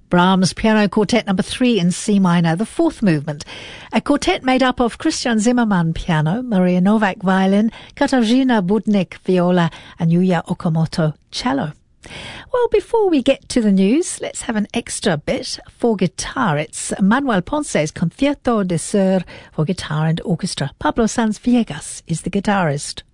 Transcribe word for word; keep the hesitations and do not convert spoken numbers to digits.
Brahms Piano Quartet number three in C minor, the fourth movement. A quartet made up of Christian Zimmermann piano, Maria Novak violin, Katarzyna Budnik viola, and Yuya Okamoto cello. Well, before we get to the news, let's have an extra bit for guitar. It's Manuel Ponce's Concierto de Sur for guitar and orchestra. Pablo Sanz Viegas is the guitarist.